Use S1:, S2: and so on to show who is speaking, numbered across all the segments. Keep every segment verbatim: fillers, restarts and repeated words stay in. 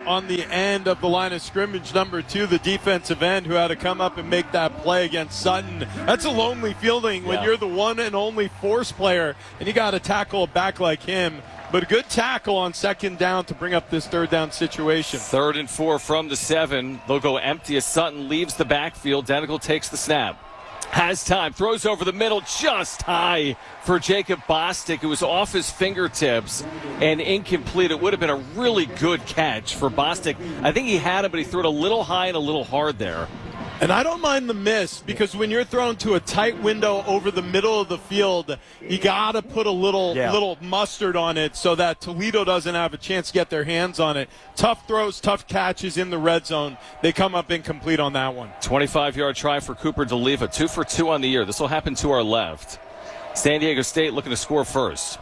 S1: on the end of the line of scrimmage, number two, the defensive end who had to come up and make that play against Sutton. That's a lonely feeling when
S2: yeah.
S1: you're the one and only force player and you got to tackle a back like him. But a good tackle on second down to bring up this third down situation.
S2: Third and four from the seven. They'll go empty as Sutton leaves the backfield. Denigal takes the snap. Has time. Throws over the middle just high for Jacob Bostic. It was off his fingertips and incomplete. It would have been a really good catch for Bostic. I think he had it, but he threw it a little high and a little hard there.
S1: And I don't mind the miss because when you're thrown to a tight window over the middle of the field, you got to put a little
S2: yeah.
S1: little mustard on it so that Toledo doesn't have a chance to get their hands on it. Tough throws, tough catches in the red zone. They come up incomplete on that one.
S2: twenty-five-yard try for Cooper DeLiva. Two for two on the year. This will happen to our left. San Diego State looking to score first.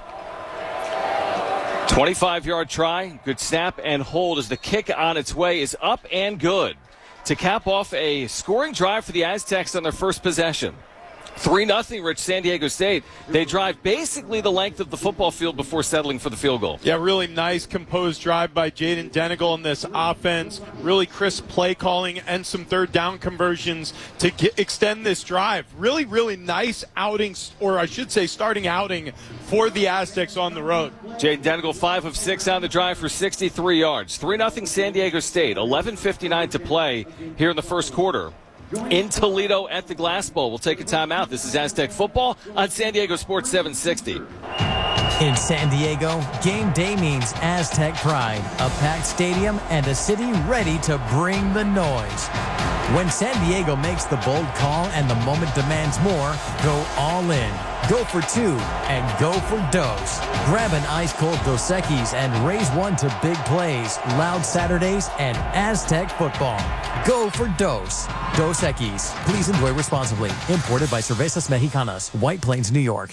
S2: twenty-five-yard try. Good snap and hold as the kick on its way is up and good to cap off a scoring drive for the Aztecs on their first possession. three nothing, Rich, San Diego State. They drive basically the length of the football field before settling for the field goal.
S1: Yeah, really nice, composed drive by Jaden Denigal in this offense. Really crisp play calling and some third down conversions to get, extend this drive. Really, really nice outings, or I should say starting outing for the Aztecs on the road.
S2: Jaden Denigal, five of six on the drive for sixty-three yards. three nothing San Diego State. eleven fifty-nine to play here in the first quarter. In Toledo at the Glass Bowl. We'll take a timeout. This is Aztec football on San Diego Sports seven sixty.
S3: In San Diego, game day means Aztec pride, a packed stadium, and a city ready to bring the noise. When San Diego makes the bold call and the moment demands more, go all in. Go for two and go for Dos. Grab an ice-cold Dos Equis and raise one to big plays, loud Saturdays, and Aztec football. Go for Dos. Dos Equis. Please enjoy responsibly. Imported by Cervezas Mexicanas, White Plains, New York.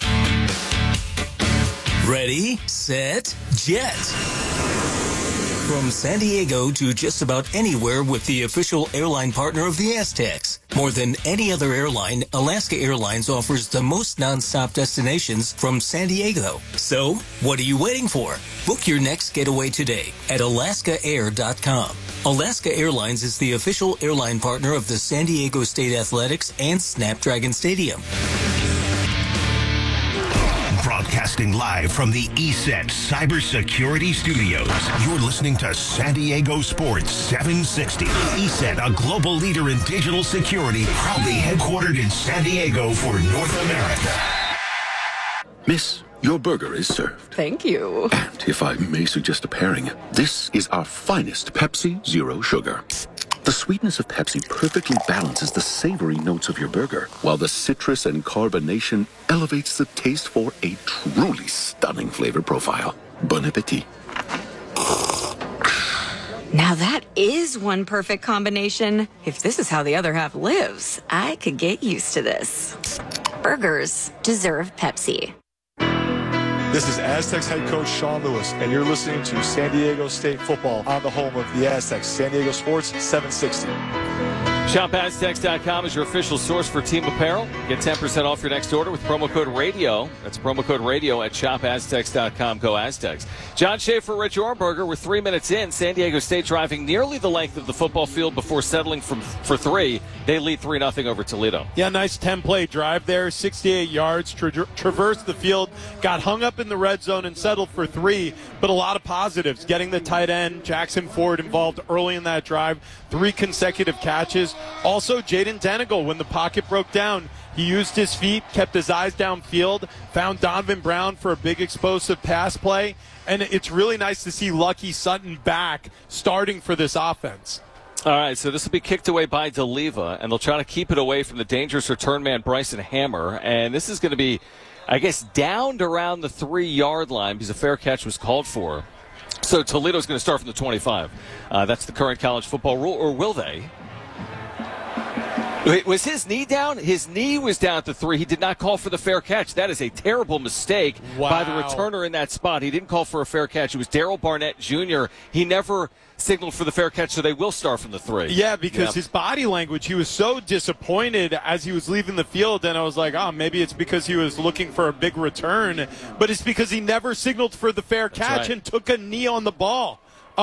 S4: Ready, set, jet. From San Diego to just about anywhere with the official airline partner of the Aztecs. More than any other airline, Alaska Airlines offers the most nonstop destinations from San Diego. So, what are you waiting for? Book your next getaway today at alaska air dot com. Alaska Airlines is the official airline partner of the San Diego State Athletics and Snapdragon Stadium.
S5: Broadcasting live from the E S E T Cybersecurity Studios. You're listening to San Diego Sports seven sixty. E S E T, a global leader in digital security, proudly headquartered in San Diego for North America.
S6: Miss, your burger is served.
S7: Thank you.
S6: And if I may suggest a pairing, this is our finest Pepsi Zero Sugar. The sweetness of Pepsi perfectly balances the savory notes of your burger, while the citrus and carbonation elevates the taste for a truly stunning flavor profile. Bon appetit.
S7: Now that is one perfect combination. If this is how the other half lives, I could get used to this. Burgers deserve Pepsi.
S8: This is Aztecs head coach Sean Lewis, and you're listening to San Diego State football on the home of the Aztecs, San Diego Sports seven sixty.
S2: Shop Aztecs dot com is your official source for team apparel. Get ten percent off your next order with promo code RADIO. That's promo code RADIO at shop aztecs dot com. Go Aztecs. John Schaefer, Rich Ornberger. We're three minutes in. San Diego State driving nearly the length of the football field before settling from, for three. They lead three nothing over Toledo.
S1: Yeah, nice ten-play drive there. sixty-eight yards, tra- traversed the field, got hung up in the red zone and settled for three. But a lot of positives. Getting the tight end, Jackson Ford, involved early in that drive. Three consecutive catches. Also, Jaden Denigal, when the pocket broke down, he used his feet, kept his eyes downfield, found Donovan Brown for a big explosive pass play. And it's really nice to see Lucky Sutton back starting for this offense.
S2: All right, so this will be kicked away by DeLiva, and they'll try to keep it away from the dangerous return man Bryson Hammer. And this is going to be, I guess, downed around the three-yard line because a fair catch was called for. So Toledo's going to start from the twenty-five. Uh, that's the current college football rule, or will they? Wait, was his knee down? His knee was down at the three. He did not call for the fair catch. That is a terrible mistake
S1: wow.
S2: by the returner in that spot. He didn't call for a fair catch. It was Daryl Barnett Junior He never signaled for the fair catch, so they will start from the three.
S1: Yeah, because
S2: yep.
S1: his body language, he was so disappointed as he was leaving the field, and I was like, oh, maybe it's because he was looking for a big return, but it's because he never signaled for the fair catch
S2: right.
S1: and took a knee on the ball. Oh,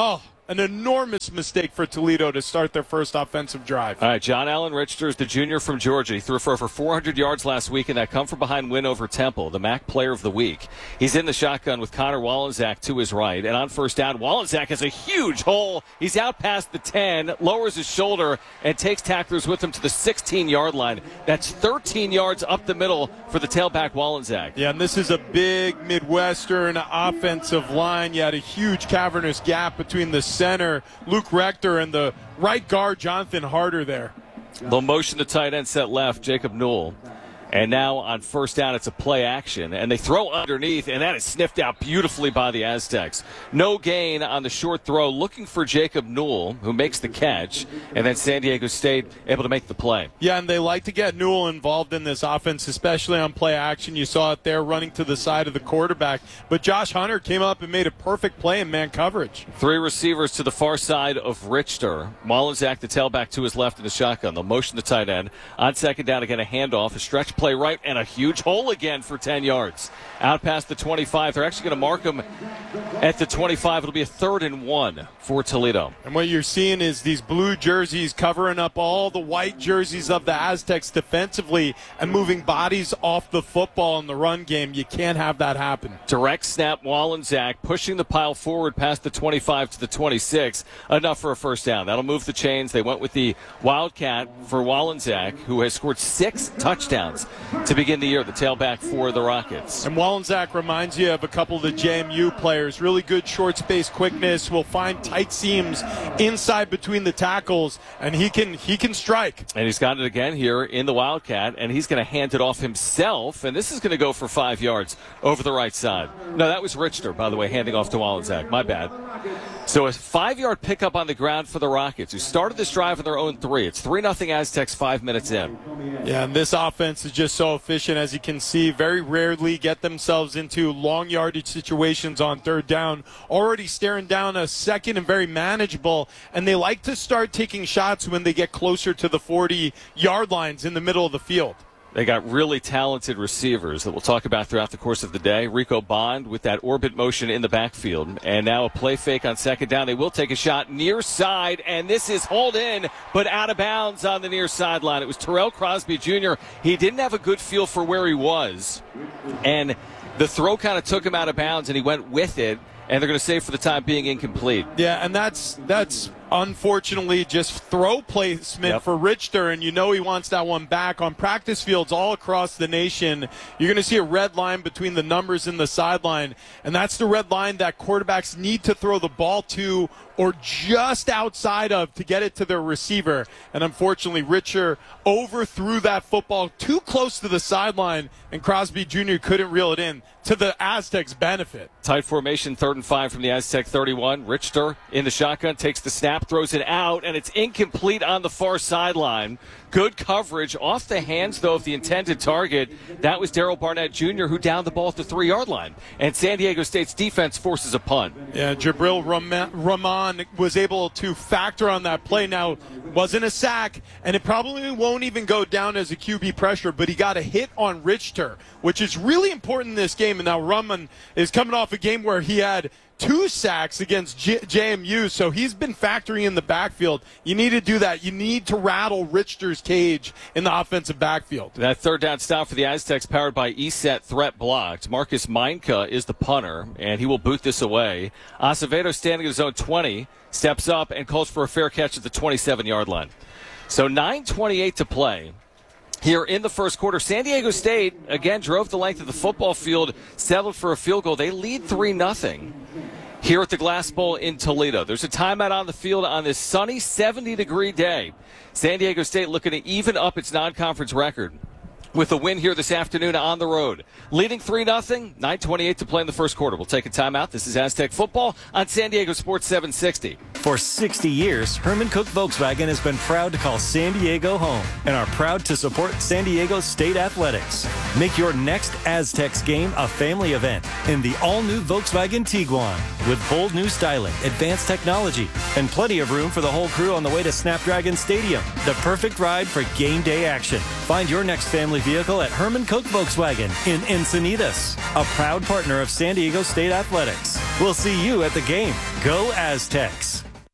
S1: an enormous mistake for Toledo to start their first offensive drive.
S2: All right, John Allen Richter is the junior from Georgia. He threw for over four hundred yards last week in that come-from-behind win over Temple, the M A C Player of the Week. He's in the shotgun with Connor Wallenczak to his right. And on first down, Wallenczak has a huge hole. He's out past the ten, lowers his shoulder, and takes tacklers with him to the sixteen-yard line. That's thirteen yards up the middle for the tailback Wallenczak.
S1: Yeah, and this is a big Midwestern offensive line. You had a huge cavernous gap between the center, Luke Rector, and the right guard, Jonathan Harder there.
S2: They'll motion the tight end set left, Jacob Newell. And now on first down, it's a play action. And they throw underneath, and that is sniffed out beautifully by the Aztecs. No gain on the short throw, looking for Jacob Newell, who makes the catch. And then San Diego State able to make the play.
S1: Yeah, and they like to get Newell involved in this offense, especially on play action. You saw it there running to the side of the quarterback. But Josh Hunter came up and made a perfect play in man coverage.
S2: Three receivers to the far side of Richter. Wallenczak, the tailback, to his left in the shotgun. They'll motion the tight end. On second down, again, a handoff, a stretch play right, and a huge hole again for ten yards. Out past the twenty-five. They're actually going to mark him at the twenty-five. It'll be a third and one for Toledo.
S1: And what you're seeing is these blue jerseys covering up all the white jerseys of the Aztecs defensively and moving bodies off the football in the run game. You can't have that happen.
S2: Direct snap, Wallenczak pushing the pile forward past the twenty-five to the twenty-six. Enough for a first down. That'll move the chains. They went with the Wildcat for Wallenczak, who has scored six touchdowns to begin the year, the tailback for the Rockets.
S1: And Wallenczak reminds you of a couple of the J M U players. Really good short space quickness. Will find tight seams inside between the tackles, and he can he can strike.
S2: And he's got it again here in the Wildcat, and he's going to hand it off himself, and this is going to go for five yards over the right side. No, that was Richter, by the way, handing off to Wallenczak. My bad. So a five-yard pickup on the ground for the Rockets, who started this drive on their own three. It's three nothing Aztecs five minutes in.
S1: Yeah, and this offense is just so efficient, as you can see. Very rarely get themselves into long yardage situations on third down. Already staring down a second and very manageable, and they like to start taking shots when they get closer to the forty-yard lines in the middle of the field.
S2: They got really talented receivers that we'll talk about throughout the course of the day. Rico Bond with that orbit motion in the backfield. And now a play fake on second down. They will take a shot near side, and this is hauled in, but out of bounds on the near sideline. It was Terrell Crosby Junior He didn't have a good feel for where he was, and the throw kind of took him out of bounds, and he went with it. And they're going to say for the time being incomplete.
S1: Yeah, and that's that's unfortunately just throw placement
S2: Yep.
S1: for Richter, and you know he wants that one back. On practice fields all across the nation, you're going to see a red line between the numbers and the sideline, and that's the red line that quarterbacks need to throw the ball to or just outside of to get it to their receiver. And unfortunately, Richter overthrew that football too close to the sideline, and Crosby Junior couldn't reel it in to the Aztecs' benefit.
S2: Tight formation, third and five from the Aztec thirty-one. Richter in the shotgun, takes the snap, throws it out, and it's incomplete on the far sideline. Good coverage off the hands, though, of the intended target. That was Daryl Barnett Junior, who downed the ball at the three-yard line. And San Diego State's defense forces a punt.
S1: Yeah, Jabril Rahman was able to factor on that play. Now, wasn't a sack, and it probably won't even go down as a Q B pressure, but he got a hit on Richter, which is really important in this game. And now Rahman is coming off a game where he had two sacks against J- JMU, so he's been factoring in the backfield. You need to do that. You need to rattle Richter's cage in the offensive backfield.
S2: That third down stop for the Aztecs, powered by E S E T threat blocked. Marcus Meinke is the punter, and he will boot this away. Acevedo, standing at his own twenty, steps up and calls for a fair catch at the twenty-seven-yard line. So nine twenty-eight to play here in the first quarter. San Diego State, again, drove the length of the football field, settled for a field goal. They lead three nothing here at the Glass Bowl in Toledo. There's a timeout on the field on this sunny seventy-degree day. San Diego State looking to even up its non-conference record with a win here this afternoon on the road. Leading three nothing, nine twenty-eight to play in the first quarter. We'll take a timeout. This is Aztec Football on San Diego Sports seven sixty.
S9: For sixty years, Herman Koch Volkswagen has been proud to call San Diego home and are proud to support San Diego State Athletics. Make your next Aztecs game a family event in the all-new Volkswagen Tiguan with bold new styling, advanced technology, and plenty of room for the whole crew on the way to Snapdragon Stadium. The perfect ride for game day action. Find your next family vehicle at Herman Koch Volkswagen in Encinitas, a proud partner of San Diego State Athletics. We'll see you at the game. Go Aztecs.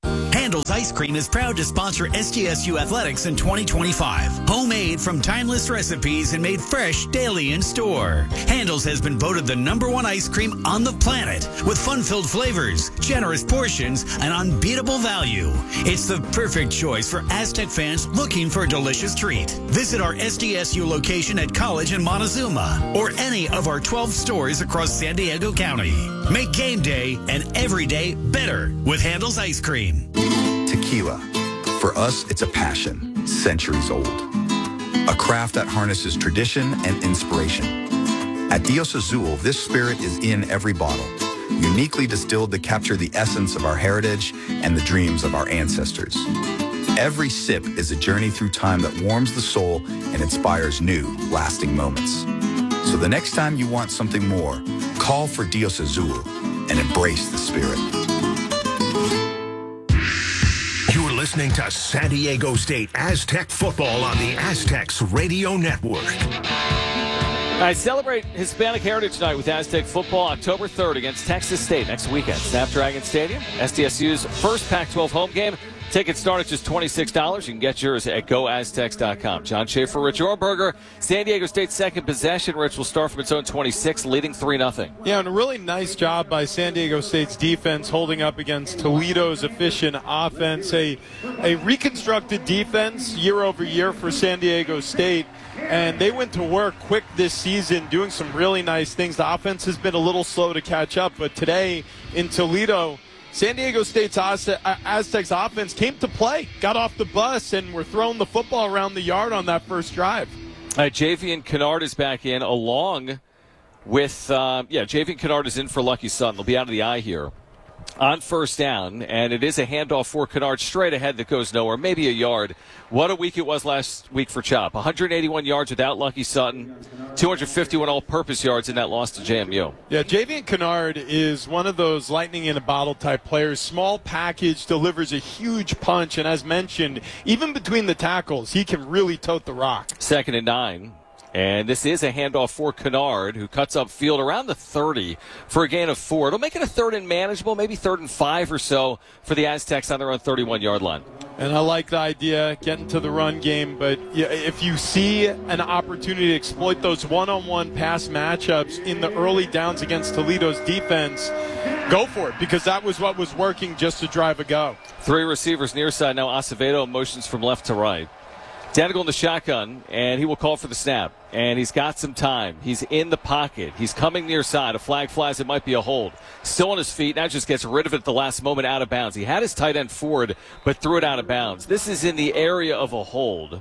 S10: Handel's Ice Cream is proud to sponsor S D S U Athletics in twenty twenty-five. Homemade from timeless recipes and made fresh daily in store. Handel's has been voted the number one ice cream on the planet with fun-filled flavors, generous portions, and unbeatable value. It's the perfect choice for Aztec fans looking for a delicious treat. Visit our S D S U location at College in Montezuma or any of our twelve stores across San Diego County. Make game day and every day better with Handel's Ice Cream.
S11: Tequila. For us, it's a passion, centuries old. A craft that harnesses tradition and inspiration. At Dios Azul, this spirit is in every bottle, uniquely distilled to capture the essence of our heritage and the dreams of our ancestors. Every sip is a journey through time that warms the soul and inspires new, lasting moments. So the next time you want something more, call for Dios Azul and embrace the spirit.
S5: You're listening to San Diego State Aztec football on the Aztecs Radio Network.
S2: I celebrate Hispanic Heritage Night with Aztec football October third against Texas State next weekend. Snapdragon Stadium, S D S U's first Pac twelve home game. Tickets start at just twenty-six dollars. You can get yours at go aztecs dot com. John Schaefer, Rich Orberger. San Diego State's second possession. Rich will start from its own twenty-six, leading three nothing.
S1: Yeah, and a really nice job by San Diego State's defense holding up against Toledo's efficient offense. A, a reconstructed defense year over year for San Diego State. And they went to work quick this season doing some really nice things. The offense has been a little slow to catch up, but today in Toledo, San Diego State's Aztecs offense came to play, got off the bus, and were throwing the football around the yard on that first drive.
S2: All right, Javian Kennard is back in along with, uh, yeah, Javian Kennard is in for Lucky Sutton. They'll be out of the eye here on first down, and it is a handoff for Kennard straight ahead that goes nowhere, maybe a yard. What a week it was last week for Chop. one hundred eighty-one yards without Lucky Sutton, two hundred fifty-one all-purpose yards in that loss to J M U.
S1: Yeah, Javian Kennard is one of those lightning-in-a-bottle type players. Small package, delivers a huge punch, and as mentioned, even between the tackles, he can really tote the rock.
S2: Second and nine. And this is a handoff for Kennard, who cuts up field around the thirty for a gain of four. It'll make it a third and manageable, maybe third and five or so for the Aztecs on their own thirty-one-yard line.
S1: And I like the idea, getting to the run game. But if you see an opportunity to exploit those one-on-one pass matchups in the early downs against Toledo's defense, go for it, because that was what was working just to drive a go.
S2: Three receivers near side. Now Acevedo motions from left to right. Danigal in the shotgun, and he will call for the snap. And he's got some time. He's in the pocket. He's coming near side. A flag flies. It might be a hold. Still on his feet. Now just gets rid of it at the last moment out of bounds. He had his tight end forward, but threw it out of bounds. This is in the area of a hold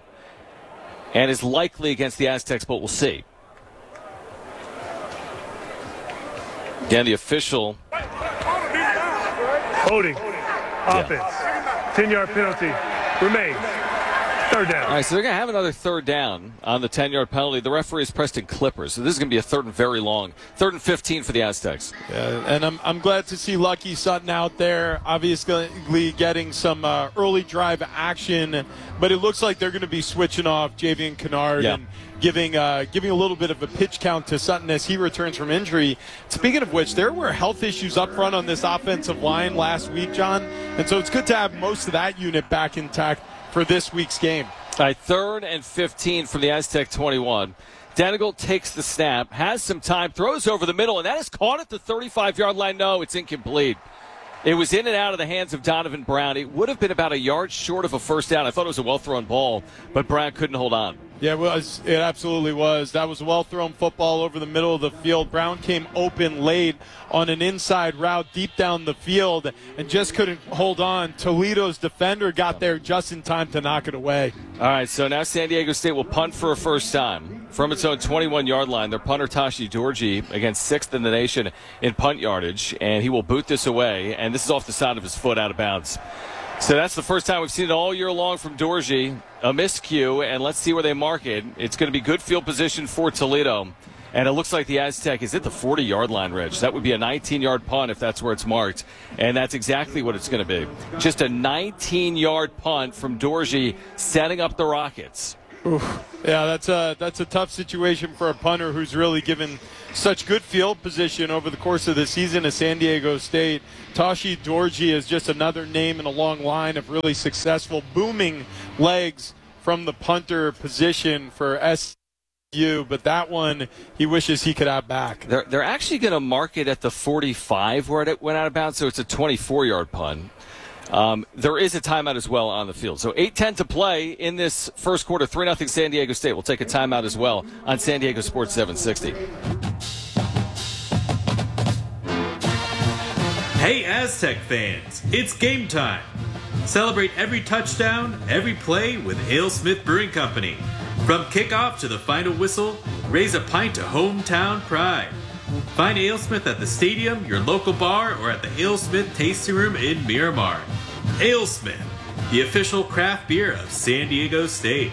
S2: and is likely against the Aztecs, but we'll see. Again, the official.
S12: Holding. Offense. ten-yard penalty. Remains. Third down.
S2: All right, so they're going to have another third down on the ten-yard penalty. The referee is Preston Clippers, so this is going to be a third and very long. Third and fifteen for the Aztecs.
S1: Yeah, and I'm, I'm glad to see Lucky Sutton out there, obviously getting some uh, early drive action, but it looks like they're going to be switching off Javian Kennard
S2: yeah.
S1: and giving uh, giving a little bit of a pitch count to Sutton as he returns from injury. Speaking of which, there were health issues up front on this offensive line last week, John, and so it's good to have most of that unit back intact for this week's game.
S2: All right, third and fifteen from the Aztec twenty-one. Danigal takes the snap, has some time, throws over the middle, and that is caught at the thirty-five-yard line. No, it's incomplete. It was in and out of the hands of Donovan Brown. It would have been about a yard short of a first down. I thought it was a well-thrown ball, but Brown couldn't hold on.
S1: Yeah, it was. It absolutely was. That was a well-thrown football over the middle of the field. Brown came open late on an inside route deep down the field and just couldn't hold on. Toledo's defender got there just in time to knock it away.
S2: All right, so now San Diego State will punt for a first time from its own twenty-one-yard line. Their punter, Tashi Dorji, against sixth in the nation in punt yardage, and he will boot this away, and this is off the side of his foot out of bounds. So that's the first time we've seen it all year long from Dorji. A miscue, and let's see where they mark it. It's going to be good field position for Toledo. And it looks like the Aztec is at the forty-yard line, Rich. That would be a nineteen-yard punt if that's where it's marked. And that's exactly what it's going to be. Just a nineteen-yard punt from Dorji setting up the Rockets.
S1: Oof. Yeah, that's a, that's a tough situation for a punter who's really given such good field position over the course of the season at San Diego State. Tashi Dorji is just another name in a long line of really successful, booming legs from the punter position for S U, but that one he wishes he could have back.
S2: They're, they're actually going to mark it at the forty-five where it went out of bounds, so it's a twenty-four-yard punt. Um, there is a timeout as well on the field. So eight ten to play in this first quarter, three nothing San Diego State. We'll take a timeout as well on San Diego Sports seven sixty.
S13: Hey Aztec fans, it's game time. Celebrate every touchdown, every play with Ale Smith Brewing Company. From kickoff to the final whistle, raise a pint to hometown pride. Find Ale Smith at the stadium, your local bar, or at the Ale Smith Tasting Room in Miramar. Ale Smith, the official craft beer of San Diego State.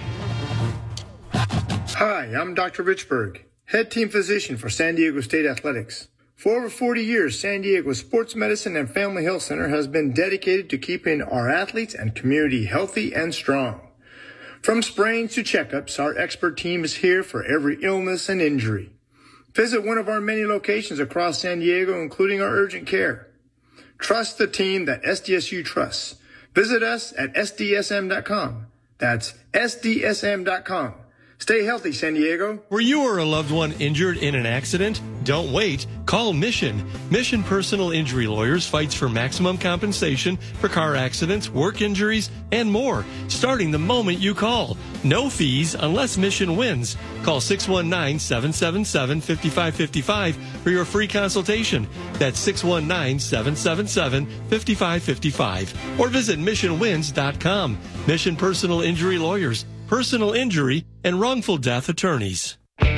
S14: Hi, I'm Doctor Richburg, head team physician for San Diego State Athletics. For over forty years, San Diego Sports Medicine and Family Health Center has been dedicated to keeping our athletes and community healthy and strong. From sprains to checkups, our expert team is here for every illness and injury. Visit one of our many locations across San Diego, including our urgent care. Trust the team that S D S U trusts. Visit us at S D S M dot com. That's S D S M dot com. Stay healthy, San Diego.
S15: Were you or a loved one injured in an accident? Don't wait. Call Mission. Mission Personal Injury Lawyers fights for maximum compensation for car accidents, work injuries, and more, starting the moment you call. No fees unless Mission wins. Call six one nine, seven seven seven, five five five five for your free consultation. That's six one nine, seven seven seven, five five five five. Or visit mission wins dot com. Mission Personal Injury Lawyers. Personal injury and wrongful death attorneys.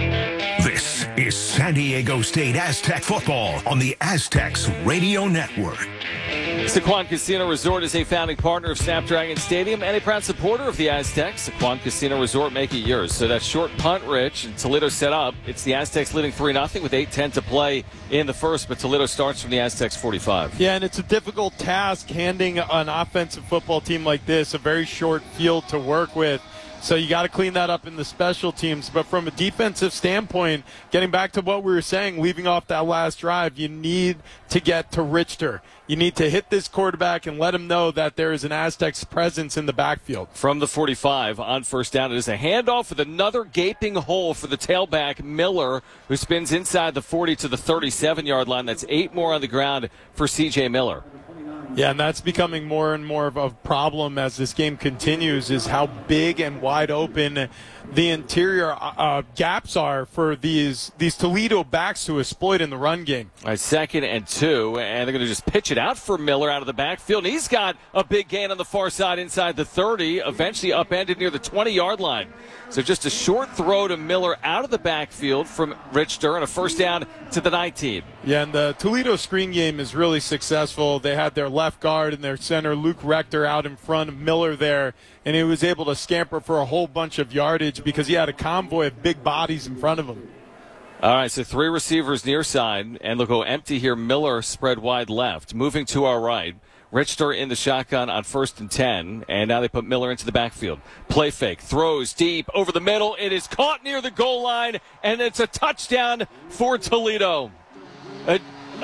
S5: This is San Diego State Aztec football on the Aztecs Radio Network.
S2: Sycuan Casino Resort is a founding partner of Snapdragon Stadium and a proud supporter of the Aztecs. Sycuan Casino Resort, make it yours. So that short punt, Rich, and Toledo set up. It's the Aztecs leading three nothing with eight ten to play in the first, but Toledo starts from the Aztecs forty-five.
S1: Yeah, and it's a difficult task handing an offensive football team like this a very short field to work with. So you got to clean that up in the special teams. But from a defensive standpoint, getting back to what we were saying, leaving off that last drive, you need to get to Richter. You need to hit this quarterback and let him know that there is an Aztecs presence in the backfield.
S2: From the forty-five on first down, it is a handoff with another gaping hole for the tailback, Miller, who spins inside the forty to the thirty-seven-yard line. That's eight more on the ground for C J Miller.
S1: Yeah, and that's becoming more and more of a problem as this game continues, is how big and wide open the interior uh, gaps are for these these Toledo backs to exploit in the run game.
S2: All right, second and two, and they're going to just pitch it out for Miller out of the backfield. And he's got a big gain on the far side inside the thirty, eventually upended near the twenty-yard line. So just a short throw to Miller out of the backfield from Richter and a first down to the nineteen.
S1: Yeah, and the Toledo screen game is really successful. They had their left guard and their center, Luke Rector, out in front of Miller there, and he was able to scamper for a whole bunch of yardage because he had a convoy of big bodies in front of him.
S2: All right, so three receivers near side, and they'll go empty here. Miller spread wide left. Moving to our right, Richter in the shotgun on first and ten, and now they put Miller into the backfield. Play fake, throws deep over the middle. It is caught near the goal line, and it's a touchdown for Toledo. A-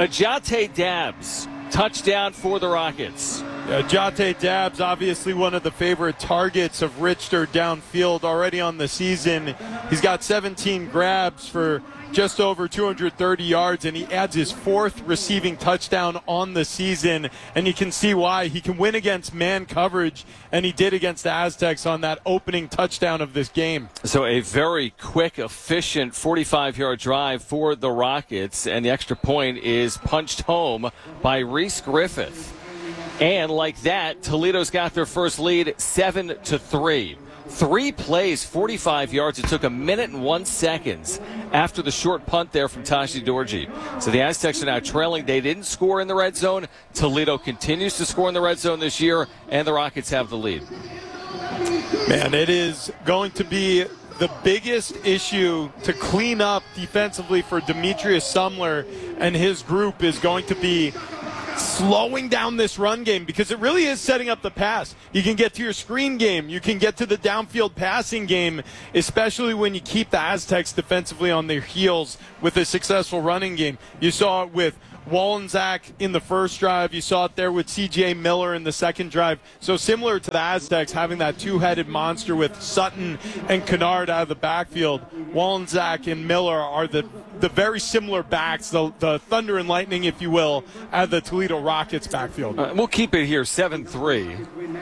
S2: Ajate Dabbs, touchdown for the Rockets.
S1: Uh, Jate Dabbs, obviously one of the favorite targets of Richter downfield already on the season. He's got seventeen grabs for just over two hundred thirty yards, and he adds his fourth receiving touchdown on the season. And you can see why. He can win against man coverage, and he did against the Aztecs on that opening touchdown of this game.
S2: So a very quick, efficient forty-five-yard drive for the Rockets, and the extra point is punched home by Reese Griffith. And like that, Toledo's got their first lead, seven to three. Three plays, forty-five yards. It took a minute and one seconds after the short punt there from Tashi Dorji. So the Aztecs are now trailing. They didn't score in the red zone. Toledo continues to score in the red zone this year, and the Rockets have the lead.
S1: Man, it is going to be the biggest issue to clean up defensively for Demetrius Sumler and his group is going to be slowing down this run game, because it really is setting up the pass. You can get to your screen game. You can get to the downfield passing game, especially when you keep the Aztecs defensively on their heels with a successful running game. You saw it with Wallensack in the first drive. You saw it there with C J Miller in the second drive. So similar to the Aztecs, having that two-headed monster with Sutton and Kennard out of the backfield, Wallensack and Miller are the the very similar backs, the, the thunder and lightning, if you will, out of the Toledo Rockets backfield.
S2: Uh, we'll keep it here, seven three.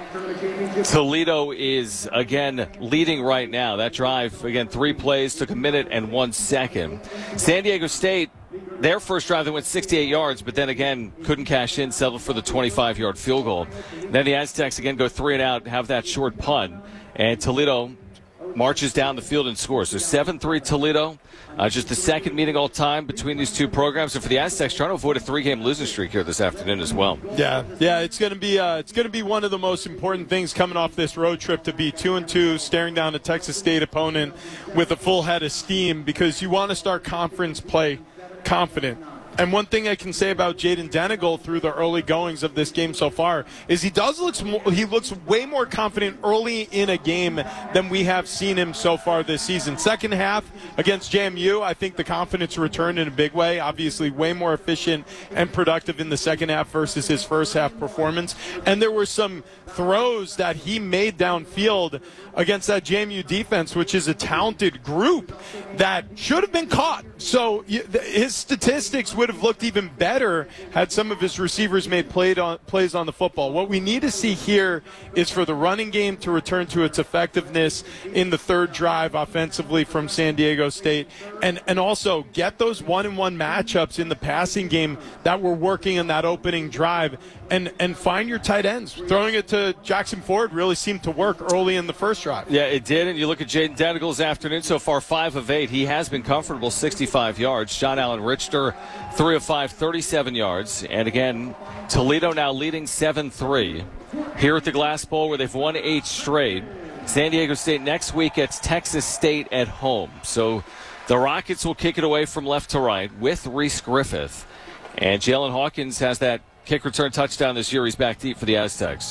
S2: Toledo is, again, leading right now. That drive, again, three plays, took a minute and one second. San Diego State, their first drive, they went sixty-eight yards, but then again, couldn't cash in, settled for the twenty-five-yard field goal. Then the Aztecs, again, go three and out, have that short punt. And Toledo marches down the field and scores. So seven three Toledo. Uh, just the second meeting all time between these two programs, and for the Aztecs, trying to avoid a three-game losing streak here this afternoon as well.
S1: Yeah, yeah, it's going to be uh, it's going to be one of the most important things coming off this road trip, to be two and two, staring down a Texas State opponent with a full head of steam, because you want to start conference play confident. And one thing I can say about Jaden Denegal through the early goings of this game so far is he does looks more, he looks way more confident early in a game than we have seen him so far this season. Second half against J M U, I think the confidence returned in a big way. Obviously, way more efficient and productive in the second half versus his first half performance. And there were some throws that he made downfield against that J M U defense, which is a talented group, that should have been caught. So his statistics would have looked even better had some of his receivers made played on, plays on the football. What we need to see here is for the running game to return to its effectiveness in the third drive offensively from San Diego State, and, and also get those one-and-one matchups in the passing game that were working in that opening drive, and, and find your tight ends. Throwing it to Jackson Ford really seemed to work early in the first drive.
S2: Yeah, it did, and you look at Jaden Denegal's afternoon so far, five of eight. He has been comfortable, sixty-five yards. John Allen Richter, three of five, thirty-seven yards. And again, Toledo now leading seven three here at the Glass Bowl, where they've won eight straight. San Diego State next week gets Texas State at home. So the Rockets will kick it away from left to right with Reese Griffith. And Jalen Hawkins has that kick return touchdown this year. He's back deep for the Aztecs.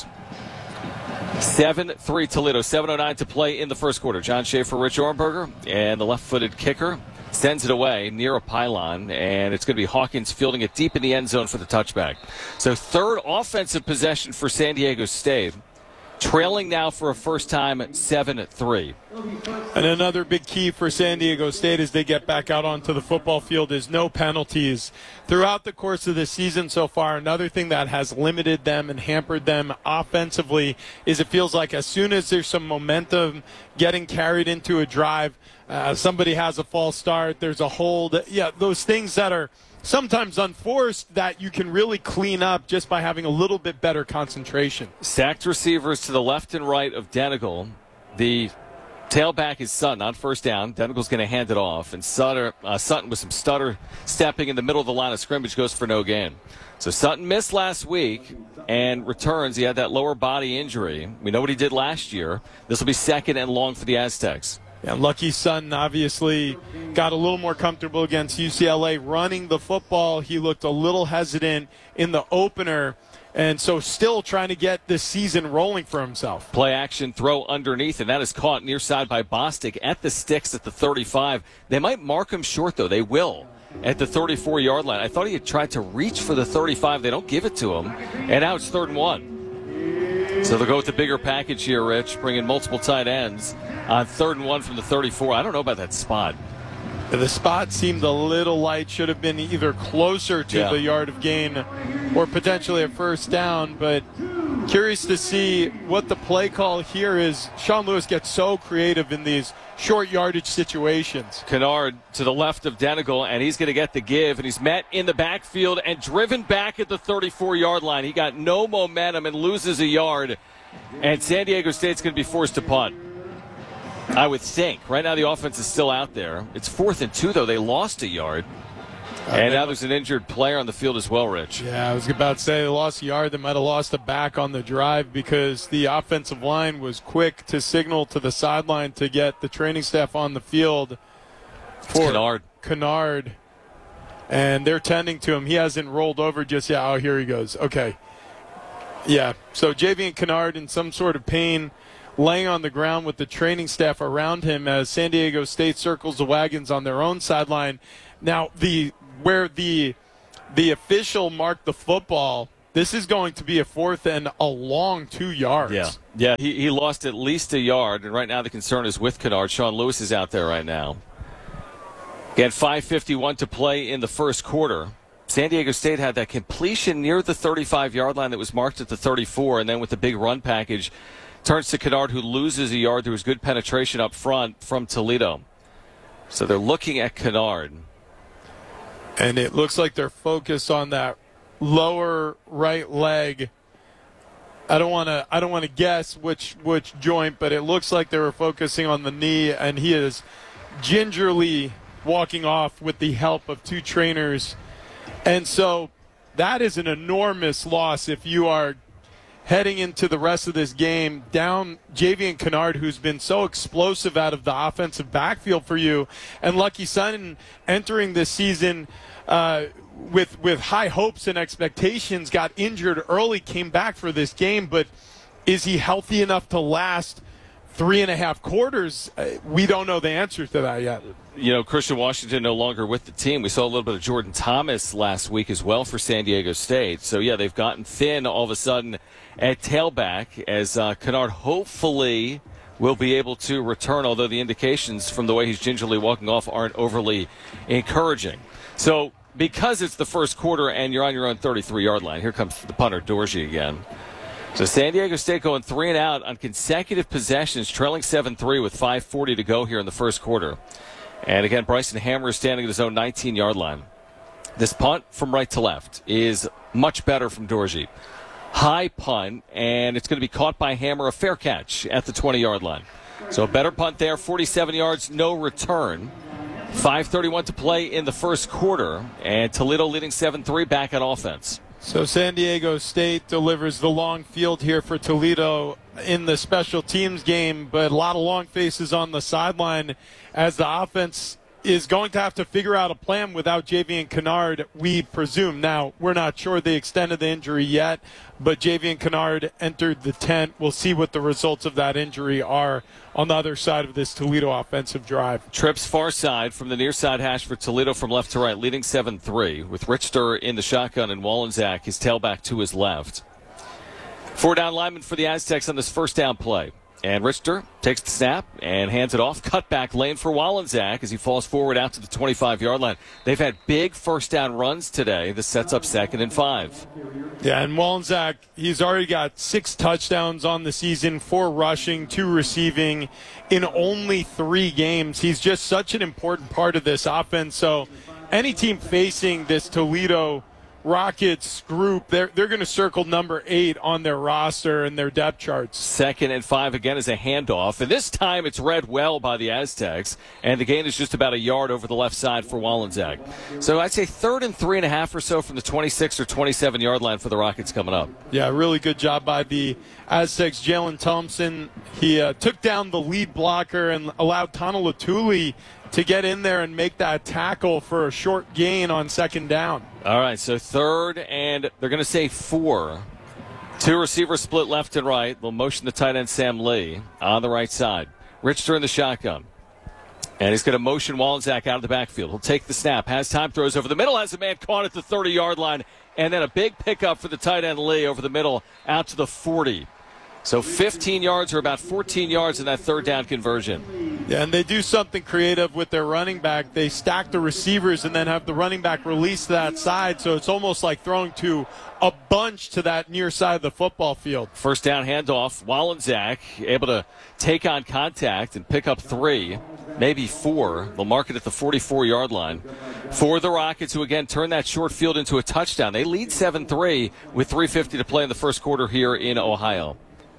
S2: seven three Toledo, seven oh nine to play in the first quarter. John Schaefer, Rich Orenberger, and the left-footed kicker sends it away near a pylon, and it's going to be Hawkins fielding it deep in the end zone for the touchback. So third offensive possession for San Diego State, trailing now for a first time seven three.
S1: And another big key for San Diego State as they get back out onto the football field is no penalties throughout the course of the season so far. Another thing that has limited them and hampered them offensively is it feels like as soon as there's some momentum getting carried into a drive, uh, somebody has a false start, there's a hold. Yeah, those things that are sometimes unforced that you can really clean up just by having a little bit better concentration.
S2: Stacked receivers to the left and right of Denegal. The tailback is Sutton on first down. Denegal's going to hand it off, and Sutter, uh, Sutton with some stutter stepping in the middle of the line of scrimmage goes for no gain. So Sutton missed last week and returns. He had that lower body injury. We know what he did last year. This will be second and long for the Aztecs.
S1: Yeah, Lucky Sutton obviously got a little more comfortable against U C L A running the football. He looked a little hesitant in the opener, and so still trying to get this season rolling for himself.
S2: Play action throw underneath, and that is caught near side by Bostic at the sticks at the thirty-five. They might mark him short, though. They will at the thirty-four-yard line. I thought he had tried to reach for the thirty-five. They don't give it to him, and now it's third and one. So they'll go with the bigger package here, Rich, bring in multiple tight ends on third and one from the thirty-four. I don't know about that spot.
S1: The spot seemed a little light. Should have been either closer to
S2: yeah.
S1: the yard of gain or potentially a first down. But curious to see what the play call here is. Sean Lewis gets so creative in these short yardage situations.
S2: Kennard to the left of Denegal, and he's going to get the give, and he's met in the backfield and driven back at the thirty-four-yard line. He got no momentum and loses a yard, and San Diego State's going to be forced to punt, I would think. Right now the offense is still out there. It's fourth and two, though. They lost a yard. And now there's an injured player on the field as well, Rich.
S1: Yeah, I was about to say they lost a yard. They might have lost a back on the drive because the offensive line was quick to signal to the sideline to get the training staff on the field for
S2: Kennard.
S1: Kennard. and they're tending to him. He hasn't rolled over just yet. Oh, here he goes. Okay. Yeah, so Javian Kennard in some sort of pain, laying on the ground with the training staff around him as San Diego State circles the wagons on their own sideline. Now, the where the the official marked the football, this is going to be a fourth and a long two yards.
S2: Yeah, yeah. He, he lost at least a yard, and right now the concern is with Kennard. Sean Lewis is out there right now. Again, five fifty-one to play in the first quarter. San Diego State had that completion near the thirty-five-yard line that was marked at the thirty-four, and then with the big run package, turns to Kennard, who loses a yard. There was good penetration up front from Toledo. So they're looking at Kennard.
S1: And it looks like they're focused on that lower right leg. I don't want to I don't want to guess which which joint, but it looks like they were focusing on the knee, and he is gingerly walking off with the help of two trainers. And so that is an enormous loss if you are heading into the rest of this game down Javian Kennard, who's been so explosive out of the offensive backfield for you, and Lucky Sun entering this season uh, with with high hopes and expectations, got injured early, came back for this game, but is he healthy enough to last three and a half quarters? Uh, we don't know the answer to that yet.
S2: You know, Christian Washington no longer with the team. We saw a little bit of Jordan Thomas last week as well for San Diego State. So, yeah, they've gotten thin all of a sudden at tailback as uh, Kennard hopefully will be able to return, although the indications from the way he's gingerly walking off aren't overly encouraging. So, because it's the first quarter and you're on your own thirty-three-yard line, here comes the punter, Dorsey, again. So San Diego State going three and out on consecutive possessions, trailing seven three with five forty to go here in the first quarter. And again, Bryson Hammer is standing at his own nineteen-yard line. This punt from right to left is much better from Dorsey. High punt, and it's going to be caught by Hammer, a fair catch at the twenty-yard line. So a better punt there, forty-seven yards, no return. five thirty-one to play in the first quarter, and Toledo leading seven three back on offense.
S1: So San Diego State delivers the long field here for Toledo in the special teams game, but a lot of long faces on the sideline as the offense is going to have to figure out a plan without Javian Kennard, we presume. Now, we're not sure the extent of the injury yet, but Javian Kennard entered the tent. We'll see what the results of that injury are on the other side of this Toledo offensive drive.
S2: Trips far side from the near side hash for Toledo from left to right, leading seven three with Richter in the shotgun and Wallensack, his tailback to his left. Four down lineman for the Aztecs on this first down play. And Richter takes the snap and hands it off. Cutback lane for Wallensack as he falls forward out to the twenty-five-yard line. They've had big first down runs today. This sets up second and five.
S1: Yeah, and Wallensack, he's already got six touchdowns on the season, four rushing, two receiving in only three games. He's just such an important part of this offense. So any team facing this Toledo Rockets group, they're, they're going to circle number eight on their roster and their depth charts.
S2: Second and five again is a handoff. And this time it's read well by the Aztecs. And the gain is just about a yard over the left side for Wallensack. So I'd say third and three and a half or so from the twenty-six or twenty-seven-yard line for the Rockets coming up.
S1: Yeah, really good job by the Aztecs. Jalen Thompson, he uh, took down the lead blocker and allowed Tonalutuli to get in there and make that tackle for a short gain on second down.
S2: All right, so third, and they're going to say four. Two receivers split left and right. They'll motion the tight end Sam Lee on the right side. Richter in the shotgun. And he's going to motion Wallensack out of the backfield. He'll take the snap, has time, throws over the middle, has a man caught at the thirty-yard line, and then a big pickup for the tight end Lee over the middle out to the forty. So fifteen yards or about fourteen yards in that third down conversion.
S1: Yeah, and they do something creative with their running back. They stack the receivers and then have the running back release to that side, so it's almost like throwing to a bunch to that near side of the football field.
S2: First down handoff. Wallensack able to take on contact and pick up three, maybe four. They'll mark it at the forty-four-yard line. For the Rockets, who again turn that short field into a touchdown. They lead seven three with three fifty to play in the first quarter here in Ohio.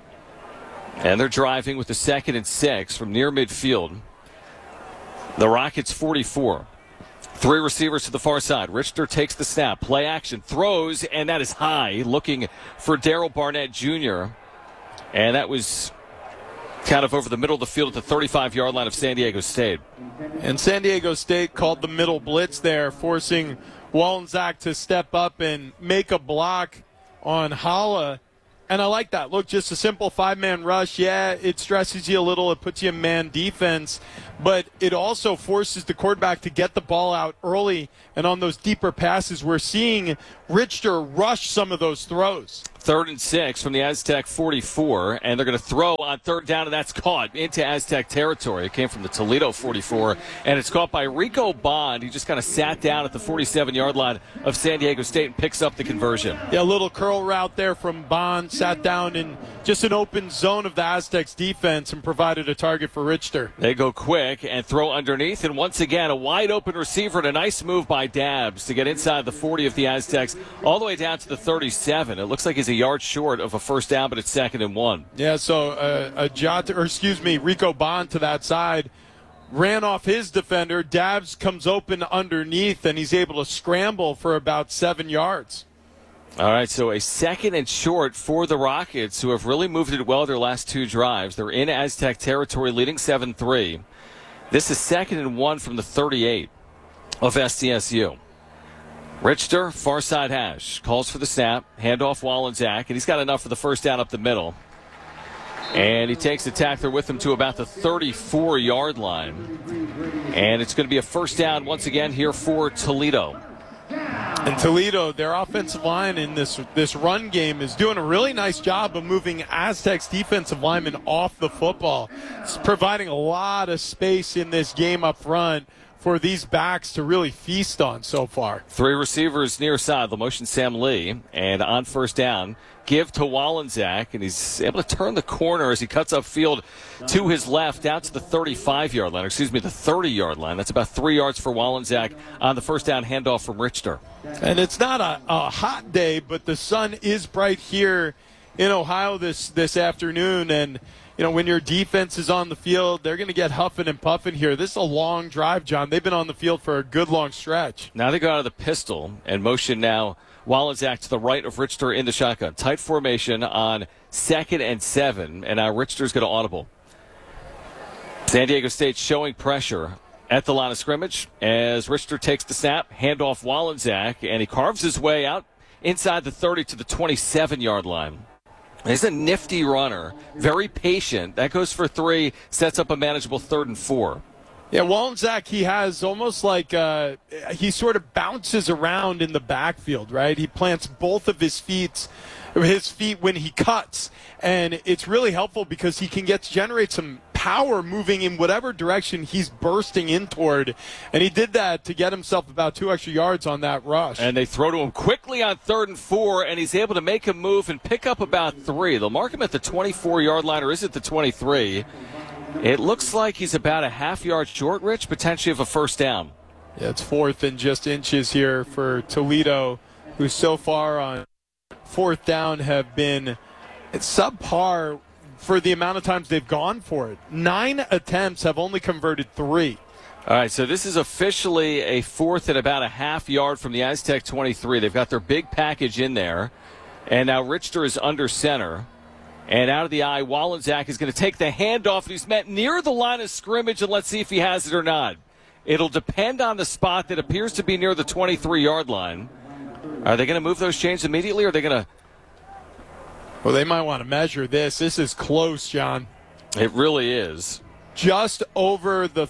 S2: And they're driving with the second and six from near midfield. The Rockets forty-four. Three receivers to the far side. Richter takes the snap. Play action. Throws, and that is high. Looking for Darrell Barnett Junior And that was kind of over the middle of the field at the thirty-five-yard line of San Diego State.
S1: And San Diego State called the middle blitz there, forcing Wallensack to step up and make a block on Hala. And I like that. Look, just a simple five-man rush. Yeah, it stresses you a little. It puts you in man defense. But it also forces the quarterback to get the ball out early. And on those deeper passes, we're seeing Richter rush some of those throws.
S2: Third and six from the Aztec forty-four, and they're going to throw on third down, and that's caught into Aztec territory. It came from the Toledo forty-four, and it's caught by Rico Bond. He just kind of sat down at the forty-seven-yard line of San Diego State and picks up the conversion.
S1: Yeah, a little curl route there from Bond, sat down in just an open zone of the Aztecs defense and provided a target for Richter.
S2: They go quick and throw underneath, and once again, a wide-open receiver and a nice move by Dabbs to get inside the forty of the Aztecs, all the way down to the thirty-seven. It looks like he's a yard short of a first down, but it's second and one.
S1: Yeah, so uh, a Jot, or excuse me, Rico Bond to that side ran off his defender. Dabbs comes open underneath, and he's able to scramble for about seven yards.
S2: All right, so a second and short for the Rockets, who have really moved it well their last two drives. They're in Aztec territory, leading seven three. This is second and one from the thirty-eight of S D S U. Richter, far side hash, calls for the snap, handoff Wallensack, and he's got enough for the first down up the middle. And he takes the tackler with him to about the thirty-four-yard line. And it's going to be a first down once again here for Toledo.
S1: And Toledo, their offensive line in this this run game is doing a really nice job of moving Aztecs defensive linemen off the football. It's providing a lot of space in this game up front for these backs to really feast on so far.
S2: Three receivers near side. The motion Sam Lee. And on first down, give to Wallensack. And he's able to turn the corner as he cuts upfield to his left down to the thirty-five-yard line. Excuse me, the thirty-yard line. That's about three yards for Wallensack on the first down handoff from Richter.
S1: And it's not a, a hot day, but the sun is bright here in Ohio this, this afternoon. And you know, when your defense is on the field, they're going to get huffing and puffing here. This is a long drive, John. They've been on the field for a good long stretch.
S2: Now they go out of the pistol and motion now Wallensack to the right of Richter in the shotgun. Tight formation on second and seven, and now Richter's going to audible. San Diego State showing pressure at the line of scrimmage as Richter takes the snap, handoff Wallensack, and he carves his way out inside the thirty to the twenty-seven-yard line. He's a nifty runner, very patient. That goes for three, sets up a manageable third and four.
S1: Yeah, Wallensack, he has almost like uh, he sort of bounces around in the backfield, right? He plants both of his feet, his feet when he cuts, and it's really helpful because he can get to generate some power moving in whatever direction he's bursting in toward, and he did that to get himself about two extra yards on that rush.
S2: And they throw to him quickly on third and four, and he's able to make a move and pick up about three. They'll mark him at the twenty-four-yard line, or is it the twenty-three? It looks like he's about a half yard short, Rich, potentially of a first down.
S1: Yeah, it's fourth and just inches here for Toledo, who so far on fourth down have been subpar for the amount of times they've gone for it. Nine attempts have only converted three.
S2: All right, so this is officially a fourth and about a half yard from the Aztec twenty-three. They've got their big package in there, and now Richter is under center. And out of the eye, Wallensack is going to take the handoff, and he's met near the line of scrimmage, and let's see if he has it or not. It'll depend on the spot that appears to be near the twenty-three-yard line. Are they going to move those chains immediately, or are they going to...
S1: Well, they might want to measure this. This is close, John.
S2: It really is.
S1: Just over the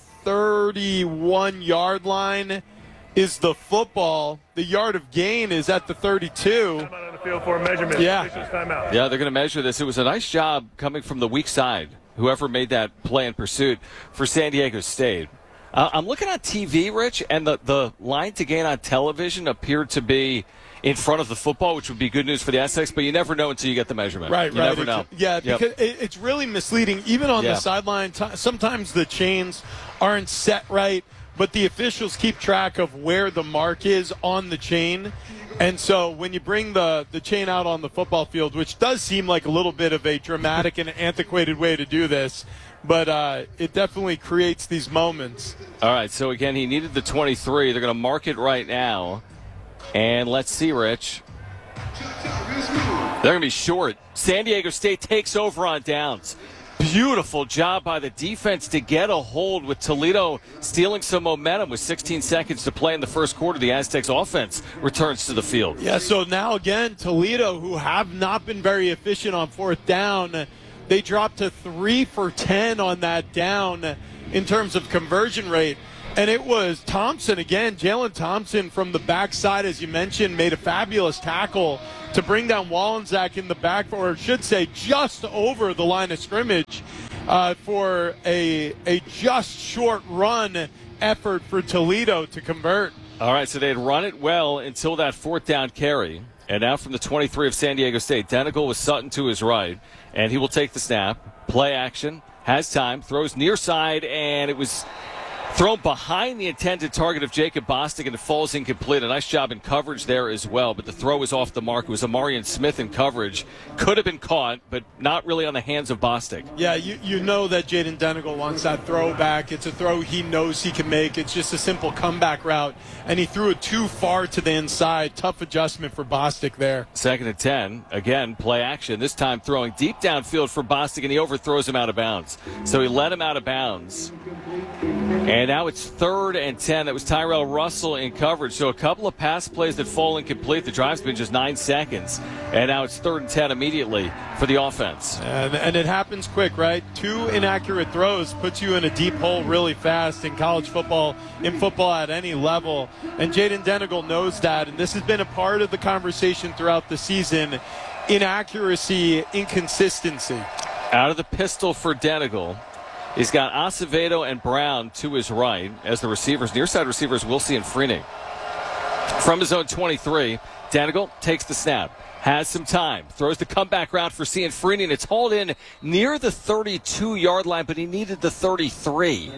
S1: thirty-one-yard line is the football. The yard of gain is at the thirty-two.
S12: Time out on the field for a measurement.
S1: Yeah.
S12: Timeout.
S2: Yeah, they're going to measure this. It was a nice job coming from the weak side, whoever made that play in pursuit for San Diego State. Uh, I'm looking on T V, Rich, and the, the line to gain on television appeared to be in front of the football, which would be good news for the Aztecs, but you never know until you get the measurement.
S1: Right,
S2: you
S1: right.
S2: never know.
S1: Yeah,
S2: Yep.
S1: because it, it's really misleading. Even on
S2: Yeah.
S1: the sideline, t- sometimes the chains aren't set right, but the officials keep track of where the mark is on the chain. And so when you bring the, the chain out on the football field, which does seem like a little bit of a dramatic and antiquated way to do this, but uh, it definitely creates these moments.
S2: All right, so again, he needed the twenty-three. They're going to mark it right now. And let's see, Rich. They're going to be short. San Diego State takes over on downs. Beautiful job by the defense to get a hold with Toledo stealing some momentum with sixteen seconds to play in the first quarter. The Aztecs offense returns to the field.
S1: Yeah, so now again, Toledo, who have not been very efficient on fourth down, they dropped to three for ten on that down in terms of conversion rate. And it was Thompson again, Jalen Thompson from the backside, as you mentioned, made a fabulous tackle to bring down Wallensack in the back, or I should say just over the line of scrimmage uh, for a, a just short run effort for Toledo to convert.
S2: All right, so they had run it well until that fourth down carry. And now from the twenty-three of San Diego State, Denigal with Sutton to his right, and he will take the snap. Play action, has time, throws near side, and it was thrown behind the intended target of Jacob Bostic, and it falls incomplete. A nice job in coverage there as well, but the throw was off the mark. It was Amarian Smith in coverage. Could have been caught, but not really on the hands of Bostic.
S1: Yeah, you, you know that Jaden Denigal wants that throw back. It's a throw he knows he can make. It's just a simple comeback route, and he threw it too far to the inside. Tough adjustment for Bostic there.
S2: Second and ten. Again, play action. This time throwing deep downfield for Bostic, and he overthrows him out of bounds. So he let him out of bounds. And now it's third and ten. That was Tyrell Russell in coverage. So a couple of pass plays that fall incomplete. The drive's been just nine seconds. And now it's third and ten immediately for the offense.
S1: And, and it happens quick, right? Two inaccurate throws puts you in a deep hole really fast in college football, in football at any level. And Jaden Denigal knows that. And this has been a part of the conversation throughout the season. Inaccuracy, inconsistency.
S2: Out of the pistol for Denigal. He's got Acevedo and Brown to his right as the receivers. Near side receivers, Wilsey and Freeney. From his own twenty-three, Denigal takes the snap. Has some time. Throws the comeback route for Cianfrini, and it's hauled in near the thirty-two-yard line, but he needed the thirty-three.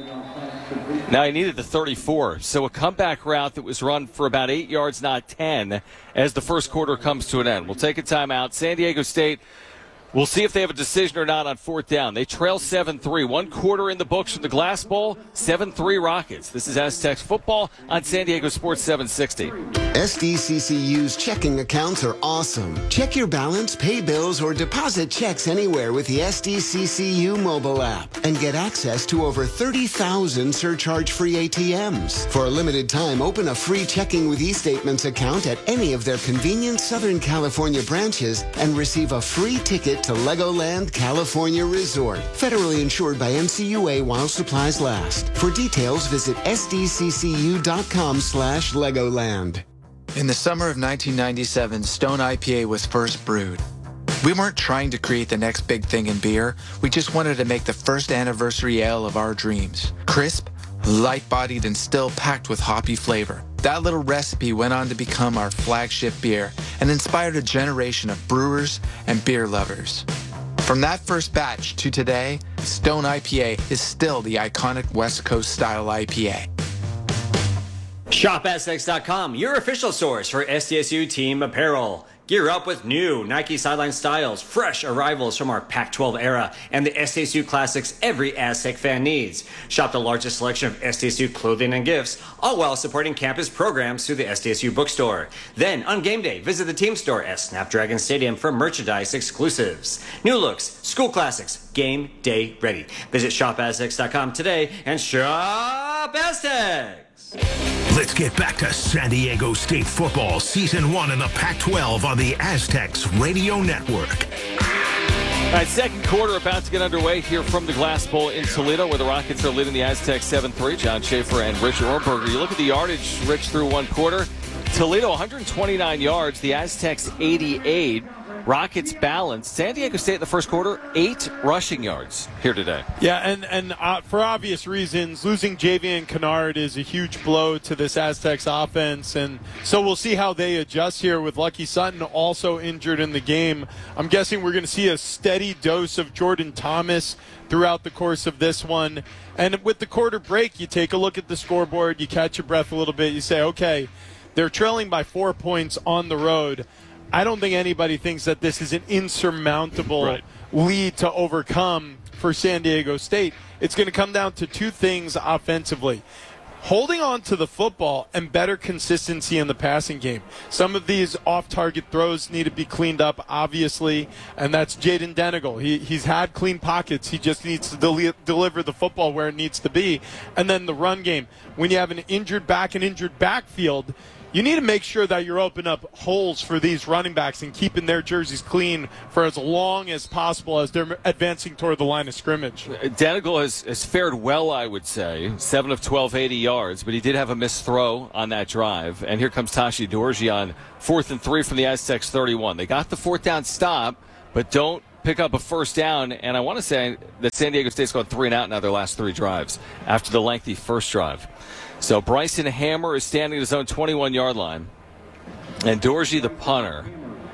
S2: Now he needed the thirty-four. So a comeback route that was run for about eight yards, not ten, as the first quarter comes to an end. We'll take a timeout. San Diego State, we'll see if they have a decision or not on fourth down. They trail seven three. One quarter in the books from the Glass Bowl. seven three Rockets. This is Aztecs football on San Diego Sports seven sixty.
S16: S D C C U's checking accounts are awesome. Check your balance, pay bills, or deposit checks anywhere with the S D C C U mobile app and get access to over thirty thousand surcharge-free A T Ms. For a limited time, open a free Checking with eStatements account at any of their convenient Southern California branches and receive a free ticket to Legoland California Resort. Federally insured by N C U A while supplies last. For details, visit S D C C U dot com slash Legoland.
S17: In the summer of nineteen ninety-seven, Stone I P A was first brewed. We weren't trying to create the next big thing in beer. We just wanted to make the first anniversary ale of our dreams. Crisp, light-bodied, and still packed with hoppy flavor. That little recipe went on to become our flagship beer and inspired a generation of brewers and beer lovers. From that first batch to today, Stone I P A is still the iconic West Coast style I P A.
S18: Shop Aztecs dot com, your official source for S D S U team apparel. Gear up with new Nike sideline styles, fresh arrivals from our Pac twelve era, and the S D S U classics every Aztec fan needs. Shop the largest selection of S D S U clothing and gifts, all while supporting campus programs through the S D S U bookstore. Then, on game day, visit the team store at Snapdragon Stadium for merchandise exclusives. New looks, school classics, game day ready. Visit Shop Aztecs dot com today and shop Aztecs!
S5: Let's get back to San Diego State football season one in the Pac twelve on the Aztecs Radio Network.
S2: All right, second quarter about to get underway here from the Glass Bowl in Toledo, where the Rockets are leading the Aztecs seven three. John Schaefer and Richard Orberger. You look at the yardage, Rich, through one quarter. Toledo one hundred twenty-nine yards, the Aztecs eighty-eight. Rockets balanced. San Diego State in the first quarter, eight rushing yards here today.
S1: Yeah, and, and uh, for obvious reasons, losing Javian Kennard is a huge blow to this Aztecs offense, and so we'll see how they adjust here with Lucky Sutton also injured in the game. I'm guessing we're going to see a steady dose of Jordan Thomas throughout the course of this one. And with the quarter break, you take a look at the scoreboard, you catch your breath a little bit, you say, okay, they're trailing by four points on the road. I don't think anybody thinks that this is an insurmountable right. lead to overcome for San Diego State. It's going to come down to two things offensively. holding on to the football and better consistency in the passing game. Some of these off-target throws need to be cleaned up, obviously, and that's Jaden Denegal. He, he's had clean pockets. He just needs to del- deliver the football where it needs to be. And then the run game. When you have an injured back and injured backfield, you need to make sure that you're opening up holes for these running backs and keeping their jerseys clean for as long as possible as they're advancing toward the line of scrimmage.
S2: Denegal has, has fared well, I would say. seven of twelve, eighty yards, but he did have a missed throw on that drive. And here comes Tashi Dorji on fourth and three from the Aztecs thirty-one. They got the fourth down stop, but don't pick up a first down. And I want to say that San Diego State's gone three and out now their last three drives after the lengthy first drive. So Bryson Hammer is standing at his own twenty-one-yard line. And Dorji, the punter,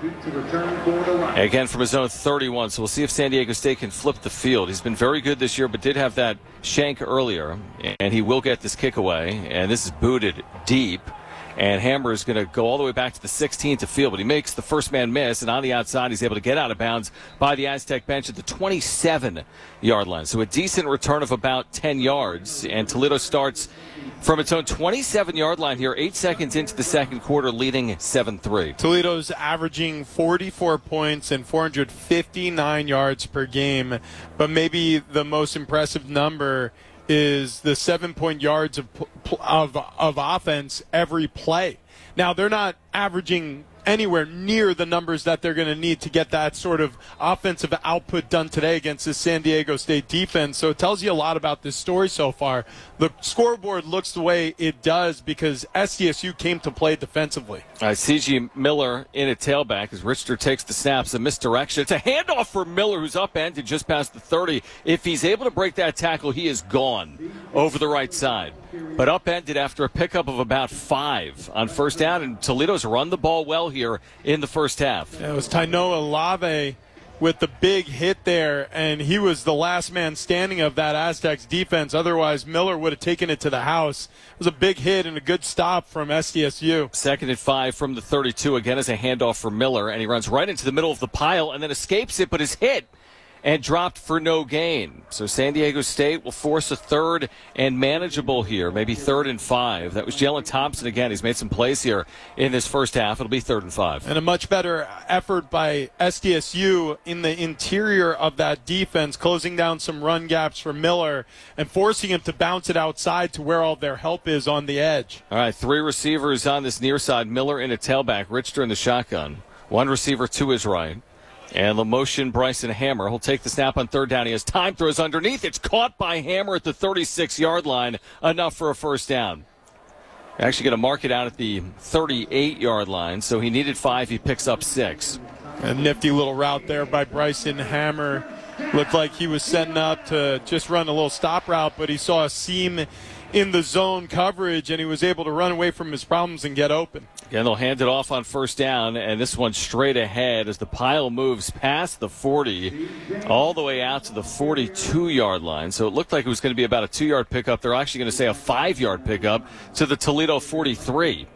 S2: again from his own thirty-one. So we'll see if San Diego State can flip the field. He's been very good this year, but did have that shank earlier. And he will get this kick away. And this is booted deep. And Hammer is going to go all the way back to the sixteen to field, but he makes the first man miss, and on the outside he's able to get out of bounds by the Aztec bench at the twenty-seven-yard line. So a decent return of about ten yards, and Toledo starts from its own twenty-seven-yard line here, eight seconds into the second quarter, leading seven three.
S1: Toledo's averaging forty-four points and four hundred fifty-nine yards per game, but maybe the most impressive number is the seven-point yards of, of of offense every play. Now, they're not averaging anywhere near the numbers that they're going to need to get that sort of offensive output done today against the San Diego State defense. So it tells you a lot about this story so far. The scoreboard looks the way it does because S D S U came to play defensively.
S2: All right, C G Miller in at tailback as Richter takes the snaps. A misdirection. It's a handoff for Miller, who's upended just past the thirty. If he's able to break that tackle, he is gone over the right side. But upended after a pickup of about five on first down, and Toledo's run the ball well here in the first half.
S1: Yeah, it was Tainoa Lave with the big hit there, and he was the last man standing of that Aztecs defense. Otherwise, Miller would have taken it to the house. It was a big hit and a good stop from S D S U.
S2: Second and five from the thirty-two, again as a handoff for Miller, and he runs right into the middle of the pile and then escapes it, but is hit and dropped for no gain. So San Diego State will force a third and manageable here, maybe third and five. That was Jalen Thompson again. He's made some plays here in this first half. It'll be third and five.
S1: And a much better effort by S D S U in the interior of that defense, closing down some run gaps for Miller and forcing him to bounce it outside to where all their help is on the edge.
S2: All right, three receivers on this near side. Miller in a tailback, Richter in the shotgun. One receiver to his right. And the motion, Bryson Hammer. He'll take the snap on third down. He has time, throws underneath. It's caught by Hammer at the thirty-six-yard line. Enough for a first down. Actually going to mark it out at the thirty-eight-yard line. So he needed five. He picks up six.
S1: A nifty little route there by Bryson Hammer. Looked like he was setting up to just run a little stop route, but he saw a seam in the zone coverage, and he was able to run away from his problems and get open.
S2: Again, they'll hand it off on first down, and this one straight ahead as the pile moves past the forty all the way out to the forty-two-yard line. So it looked like it was going to be about a two-yard pickup. They're actually going to say a five-yard pickup to the Toledo forty-three.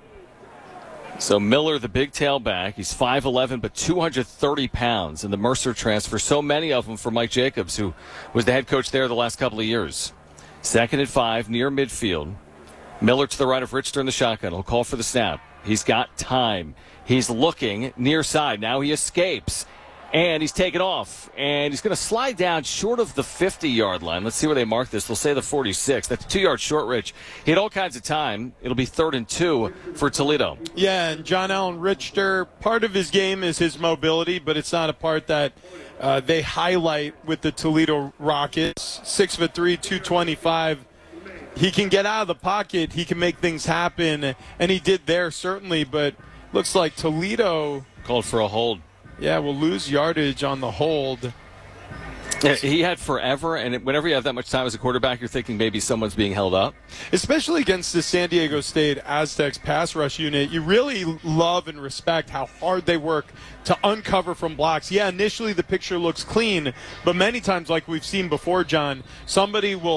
S2: So Miller, the big tailback, he's five eleven but two hundred thirty pounds, and the Mercer transfer, so many of them for Mike Jacobs, who was the head coach there the last couple of years. Second and five, near midfield. Miller to the right of Richter in the shotgun. He'll call for the snap. He's got time. He's looking near side. Now he escapes. And he's taken off. And he's going to slide down short of the fifty-yard line. Let's see where they mark this. They'll say the forty-six. That's two yards short, Rich. He had all kinds of time. It'll be third and two for Toledo.
S1: Yeah, and John Allen Richter, part of his game is his mobility, but it's not a part that uh, they highlight with the Toledo Rockets. Six foot three, two twenty-five. He can get out of the pocket. He can make things happen, and he did there certainly. But looks like Toledo
S2: called for a hold.
S1: Yeah, will lose yardage on the hold.
S2: Yeah, he had forever, and whenever you have that much time as a quarterback, you're thinking maybe someone's being held up.
S1: Especially against the San Diego State Aztecs pass rush unit, you really love and respect how hard they work to uncover from blocks. Yeah, initially the picture looks clean, but many times, like we've seen before, John, somebody will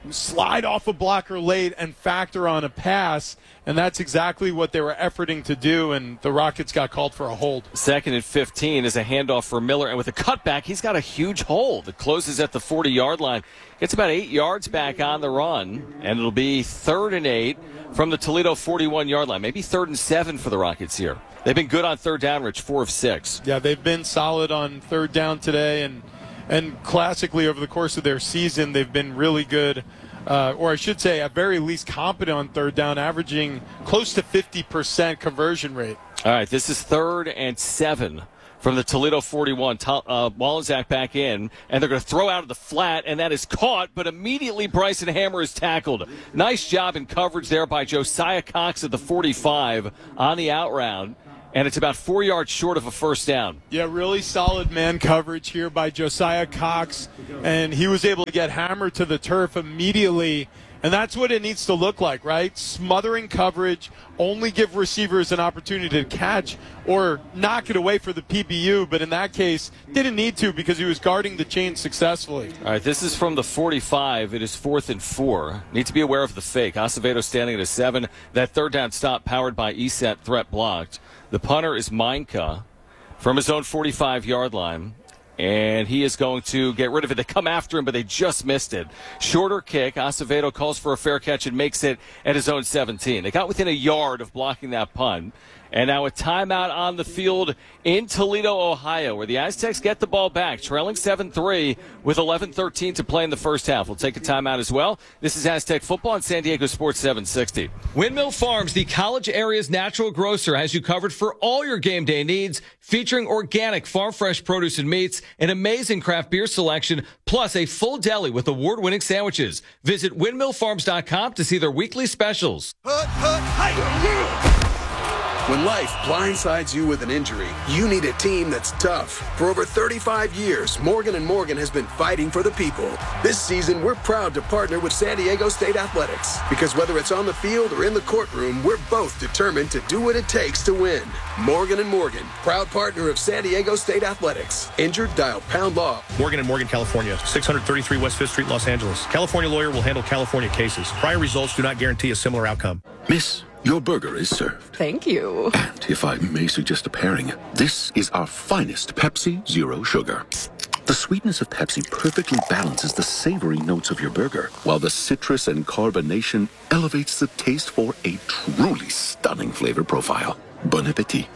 S1: slide off a blocker late and factor on a pass, and that's exactly what they were efforting to do, and the Rockets got called for a hold.
S2: Second and fifteen is a handoff for Miller, and with a cutback, he's got a huge hole that closes at the forty-yard line. Gets about eight yards back on the run, and it'll be third and eight from the Toledo forty-one-yard line. Maybe third and seven for the Rockets here. They've been good on third down, Rich, four of six.
S1: Yeah, they've been solid on third down today, and and classically over the course of their season, they've been really good. Uh, or I should say, at very least competent on third down, averaging close to fifty percent conversion rate.
S2: All right, this is third and seven from the Toledo forty-one. Uh, Wallensack back in, and they're going to throw out of the flat, and that is caught, but immediately Bryson Hammer is tackled. Nice job in coverage there by Josiah Cox at the forty-five on the out round. And it's about four yards short of a first down.
S1: Yeah, really solid man coverage here by Josiah Cox. And he was able to get Hammer to the turf immediately. And that's what it needs to look like, right? Smothering coverage, only give receivers an opportunity to catch or knock it away for the P B U. But in that case, didn't need to because he was guarding the chain successfully.
S2: All right, this is from the forty-five. It is fourth and four. Need to be aware of the fake. Acevedo standing at a seven. That third down stop powered by E S E T, threat blocked. The punter is Minka from his own forty-five-yard line, and he is going to get rid of it. They come after him, but they just missed it. Shorter kick. Acevedo calls for a fair catch and makes it at his own seventeen. They got within a yard of blocking that punt. And now a timeout on the field in Toledo, Ohio, where the Aztecs get the ball back, trailing seven three with eleven thirteen to play in the first half. We'll take a timeout as well. This is Aztec Football on San Diego Sports seven sixty.
S19: Windmill Farms, the college area's natural grocer, has you covered for all your game day needs, featuring organic farm fresh produce and meats, an amazing craft beer selection, plus a full deli with award-winning sandwiches. Visit windmill farms dot com to see their weekly specials.
S20: Hut, hut, hey. When life blindsides you with an injury, you need a team that's tough. For over thirty-five years, Morgan and Morgan has been fighting for the people. This season, we're proud to partner with San Diego State Athletics, because whether it's on the field or in the courtroom, we're both determined to do what it takes to win. Morgan and Morgan, proud partner of San Diego State Athletics. Injured? Dial pound law.
S21: Morgan and Morgan, California, six thirty-three West fifth Street, Los Angeles. California lawyer will handle California cases. Prior results do not guarantee a similar outcome.
S6: Miss, your burger is served.
S7: Thank you.
S6: And if I may suggest a pairing, this is our finest Pepsi Zero Sugar. The sweetness of Pepsi perfectly balances the savory notes of your burger, while the citrus and carbonation elevates the taste for a truly stunning flavor profile. Bon appetit.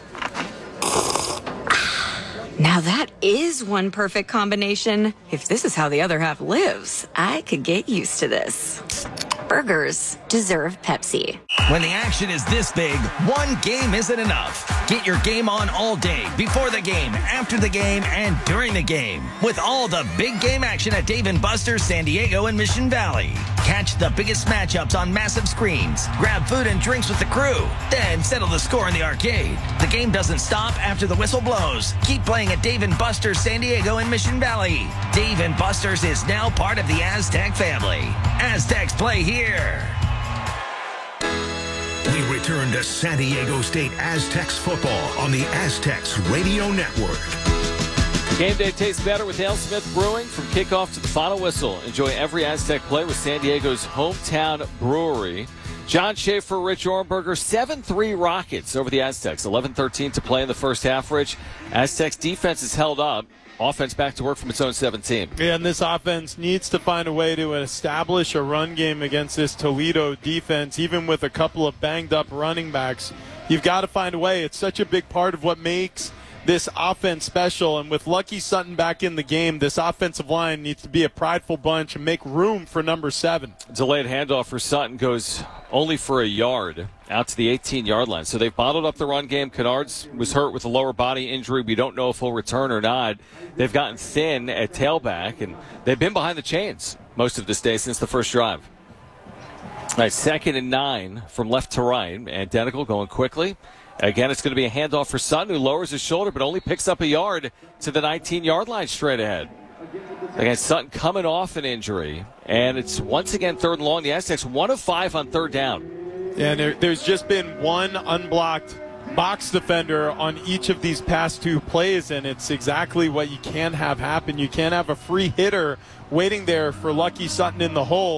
S7: Now that is one perfect combination. If this is how the other half lives, I could get used to this. Burgers deserve Pepsi.
S22: When the action is this big, one game isn't enough. Get your game on all day, before the game, after the game, and during the game. With all the big game action at Dave and Buster's, San Diego, and Mission Valley. Catch the biggest matchups on massive screens. Grab food and drinks with the crew. Then settle the score in the arcade. The game doesn't stop after the whistle blows. Keep playing at Dave and Buster's, San Diego, and Mission Valley. Dave and Buster's is now part of the Aztec family. Aztecs play here.
S5: We return to San Diego State Aztecs football on the Aztecs Radio Network.
S2: Game day tastes better with Ale Smith Brewing. From kickoff to the final whistle, enjoy every Aztec play with San Diego's hometown brewery. John Schaefer, Rich Ornberger, seven three Rockets over the Aztecs. eleven thirteen to play in the first half, Rich. Aztecs defense is held up. Offense back to work from its own seventeen.
S1: Yeah, and this offense needs to find a way to establish a run game against this Toledo defense, even with a couple of banged-up running backs. You've got to find a way. It's such a big part of what makes this offense special, and with Lucky Sutton back in the game, this offensive line needs to be a prideful bunch and make room for number seven.
S2: Delayed handoff for Sutton goes only for a yard out to the eighteen-yard line. So they've bottled up the run game. Kennards was hurt with a lower body injury. We don't know if he'll return or not. They've gotten thin at tailback, and they've been behind the chains most of this day since the first drive. All right, second and nine from left to right. Identical, going quickly. Again, it's going to be a handoff for Sutton, who lowers his shoulder but only picks up a yard to the nineteen-yard line straight ahead. Again, Sutton coming off an injury, and it's once again third and long. The Aztecs one of five on third down.
S1: Yeah, and there, there's just been one unblocked box defender on each of these past two plays, and it's exactly what you can't have happen. You can't have a free hitter waiting there for Lucky Sutton in the hole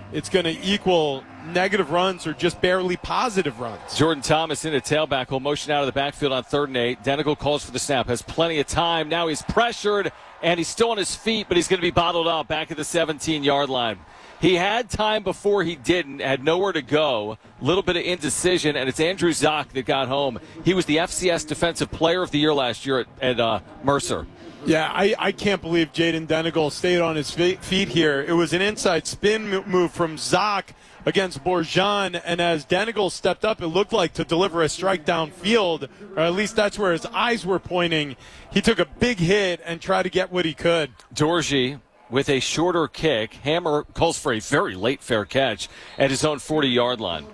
S1: it's going to equal negative runs or just barely positive runs.
S2: Jordan Thomas in a tailback will motion out of the backfield on third and eight. Denigal calls for the snap, has plenty of time. Now he's pressured, and he's still on his feet, but he's going to be bottled up back at the seventeen-yard line. He had time before he didn't, had nowhere to go, a little bit of indecision, and it's Andrew Zock that got home. He was the F C S Defensive Player of the Year last year at, at uh, Mercer.
S1: Yeah, I, I can't believe Jaden Denigal stayed on his feet here. It was an inside spin move from Zock against Bourgeon, and as Denigal stepped up, it looked like to deliver a strike downfield, or at least that's where his eyes were pointing. He took a big hit and tried to get what he could.
S2: Dorji with a shorter kick. Hammer calls for a very late fair catch at his own forty-yard line.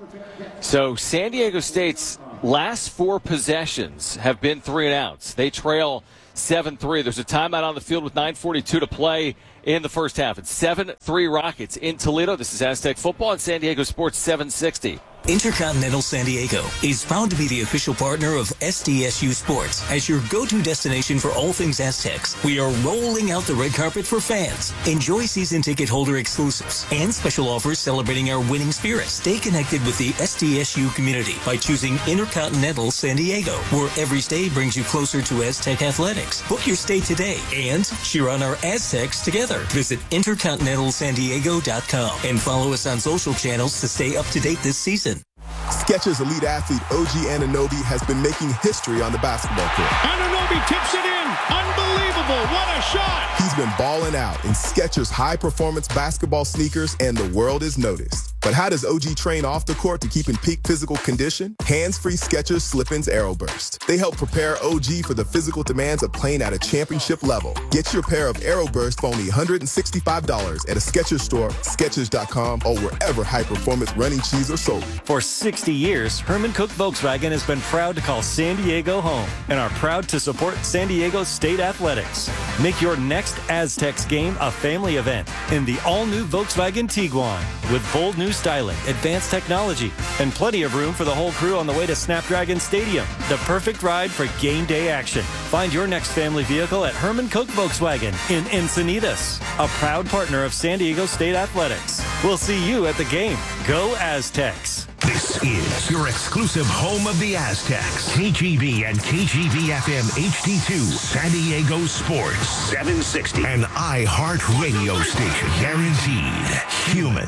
S2: So San Diego State's last four possessions have been three and outs. They trail seven three. There's a timeout on the field with nine forty-two to play in the first half. It's seven three Rockets in Toledo. This is Aztec Football on San Diego Sports seven sixty.
S3: Intercontinental San Diego is proud to be the official partner of S D S U Sports as your go-to destination for all things Aztecs. We are rolling out the red carpet for fans. Enjoy season ticket holder exclusives and special offers celebrating our winning spirit. Stay connected with the S D S U community by choosing Intercontinental San Diego, where every stay brings you closer to Aztec athletics. Book your stay today and cheer on our Aztecs together. Visit intercontinental san diego dot com and follow us on social channels to stay up to date this season.
S4: Skechers elite athlete O G Anunoby has been making history on the basketball court.
S23: Anunoby tips it in. Unbelievable. What a shot.
S4: He's been balling out in Skechers high-performance basketball sneakers, and the world is noticed. But how does O G train off the court to keep in peak physical condition? Hands-free Skechers Slip-ins AeroBurst. They help prepare O G for the physical demands of playing at a championship level. Get your pair of AeroBurst for only one hundred sixty-five dollars at a Skechers store, Skechers dot com, or wherever high-performance running shoes are sold.
S9: For sixty years, Herman Koch Volkswagen has been proud to call San Diego home and are proud to support San Diego State Athletics. Make your next Aztecs game a family event in the all-new Volkswagen Tiguan with bold new styling, advanced technology, and plenty of room for the whole crew on the way to Snapdragon Stadium. The perfect ride for game day action. Find your next family vehicle at Herman Koch Volkswagen in Encinitas, a proud partner of San Diego State Athletics. We'll see you at the game. Go Aztecs.
S5: This is your exclusive home of the Aztecs. K G B and K G B F M H D two, San Diego Sports seven sixty. An iHeart radio station. Guaranteed human.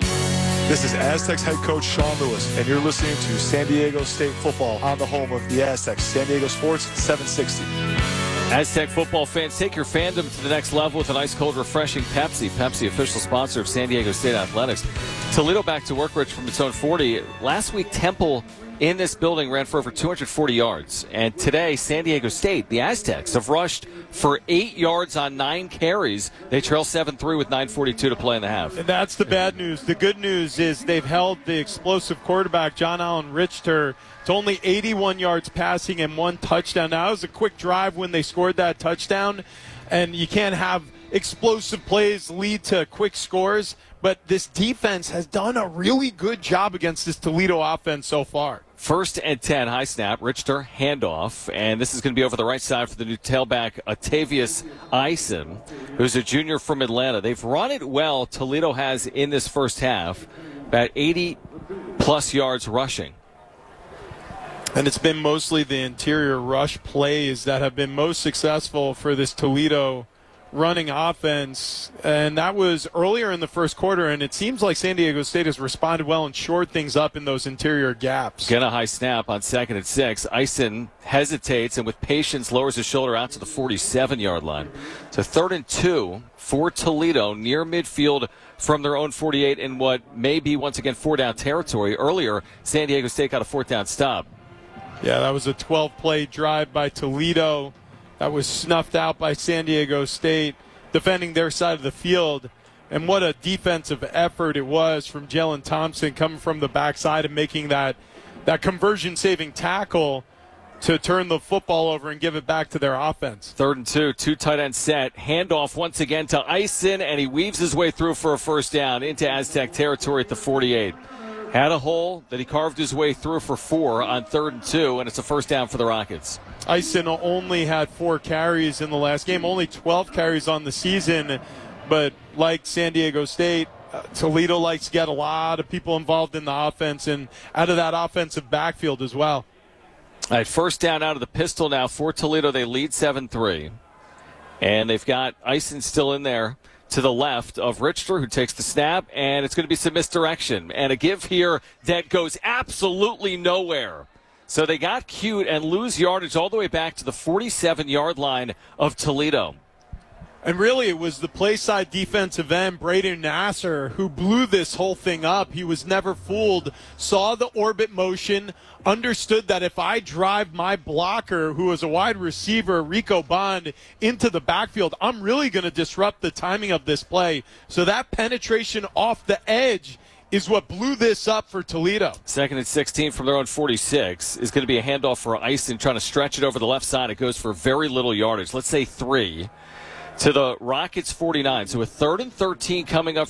S8: This is Aztecs head coach Sean Lewis, and you're listening to San Diego State Football on the home of the Aztecs, San Diego Sports seven sixty.
S2: Aztec football fans, take your fandom to the next level with an ice-cold, refreshing Pepsi. Pepsi, official sponsor of San Diego State Athletics. Toledo back to work, Rich, from its own forty. Last week, Temple in this building ran for over two hundred forty yards. And today, San Diego State, the Aztecs, have rushed for eight yards on nine carries. They trail seven three with nine forty-two to play in the half.
S1: And that's the bad news. The good news is they've held the explosive quarterback, John Allen Richter, to only eighty-one yards passing and one touchdown. Now, it was a quick drive when they scored that touchdown, and you can't have explosive plays lead to quick scores, but this defense has done a really good job against this Toledo offense so far.
S2: First and ten, high snap, Richter handoff, and this is going to be over the right side for the new tailback, Atavius Eisen, who's a junior from Atlanta. They've run it well, Toledo has in this first half, about eighty-plus yards rushing.
S1: And it's been mostly the interior rush plays that have been most successful for this Toledo running offense. And that was earlier in the first quarter, and it seems like San Diego State has responded well and shored things up in those interior gaps.
S2: Get a high snap on second and six. Eisen hesitates and with patience lowers his shoulder out to the forty-seven-yard line. So third and two for Toledo near midfield from their own forty-eight in what may be, once again, four-down territory. Earlier, San Diego State got a fourth-down stop.
S1: Yeah, that was a twelve-play drive by Toledo. That was snuffed out by San Diego State, defending their side of the field. And what a defensive effort it was from Jalen Thompson coming from the backside and making that, that conversion-saving tackle to turn the football over and give it back to their offense.
S2: Third and two, two tight end set. Handoff once again to Eisen, and he weaves his way through for a first down into Aztec territory at the forty-eight. Had a hole that he carved his way through for four on third and two, and it's a first down for the Rockets.
S1: Eisen only had four carries in the last game, only twelve carries on the season, but like San Diego State, Uh, Toledo likes to get a lot of people involved in the offense and out of that offensive backfield as well.
S2: All right, first down out of the pistol now for Toledo. They lead seven three. And they've got Eisen still in there to the left of Richter, who takes the snap, and it's going to be some misdirection. And a give here that goes absolutely nowhere. So they got cute and lose yardage all the way back to the forty-seven-yard line of Toledo.
S1: And really, it was the play side defensive end, Braden Nasser, who blew this whole thing up. He was never fooled, saw the orbit motion, understood that if I drive my blocker, who is a wide receiver, Rico Bond, into the backfield, I'm really going to disrupt the timing of this play. So that penetration off the edge is what blew this up for Toledo.
S2: Second and sixteen from their own forty-six is going to be a handoff for Eisen, trying to stretch it over the left side. It goes for very little yardage. Let's say three. To the Rockets forty-nine. So a third and thirteen coming up